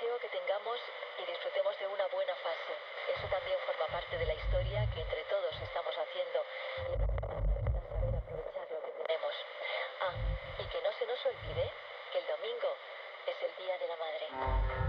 deseo que tengamos y disfrutemos de una buena fase. Eso también forma parte de la historia.